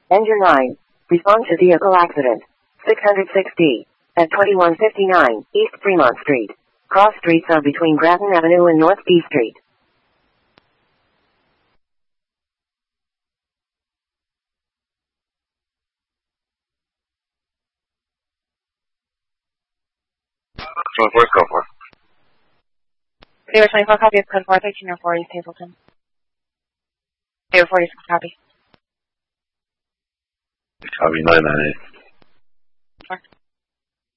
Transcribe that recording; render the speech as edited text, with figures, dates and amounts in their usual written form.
Engine 9. Respond to vehicle accident. 606D. At 2159 East Fremont Street. Cross streets are between Grattan Avenue and North B Street. Where's go for? Zero 24 copy of code 41304 East Hazleton. 046 copy. Copy 998.